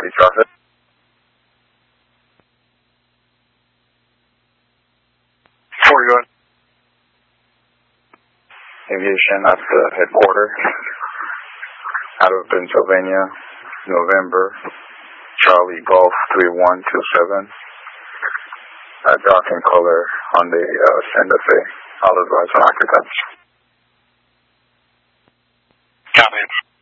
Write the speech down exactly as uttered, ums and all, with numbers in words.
forty traffic. forty, go ahead. Aviation at the headquarters out of Pennsylvania, November, Charlie Golf three one two seven. Uh, dark in color on the uh, Santa Fe. I'll advise on occupants. Copy.